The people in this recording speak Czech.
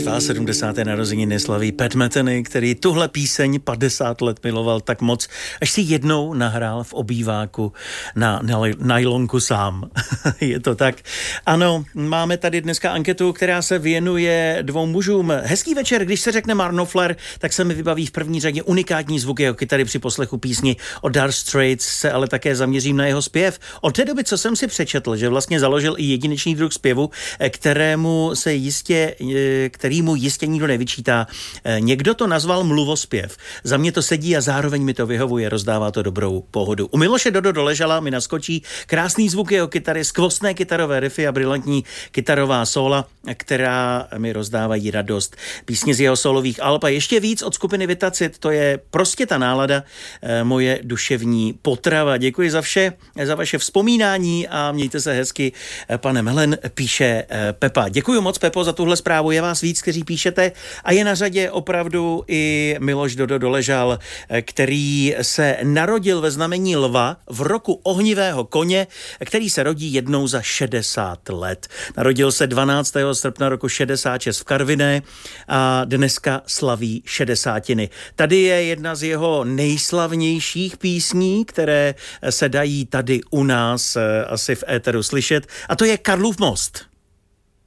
svá 70. narozeniny slaví Pat Metheny, který tuhle píseň 50 let miloval tak moc, až si jednou nahrál v obýváku na nylonku sám. Je to tak? Ano, máme tady dneska anketu, která se věnuje dvou mužům. Hezký večer, když se řekne Mark Knopfler, tak se mi vybaví v první řadě unikátní zvuk jeho kytary při poslechu písni od Dire Straits, se ale také zaměřím na jeho zpěv. Od té doby, co jsem si přečetl, že vlastně založil i jedinečný druh zpěvu, kterýmu jistě nikdo nevyčítá. Někdo to nazval mluvospěv. Za mě to sedí a zároveň mi to vyhovuje, rozdává to dobrou pohodu. U Miloše Dodo Doležala mi naskočí krásný zvuk jeho kytary, skvostné kytarové riffy a brilantní kytarová sóla, která mi rozdávají radost. Písně z jeho solových alb a ještě víc od skupiny Vitacit, to je prostě ta nálada, moje duševní potrava. Děkuji za vše, za vaše vzpomínání a mějte se hezky, pane Melen, píše Pepa. Děkuji moc, Pepo, za tuhle zprávu. Je vás víc, kteří píšete a je na řadě opravdu i Miloš Dodo Doležal, který se narodil ve znamení lva v roku ohnivého koně, který se rodí jednou za 60 let. Narodil se 12. srpna roku 66 v Karviné a dneska slaví 60. Tady je jedna z jeho nejslavnějších písní, které se dají tady u nás asi v éteru slyšet, a to je Karlův most.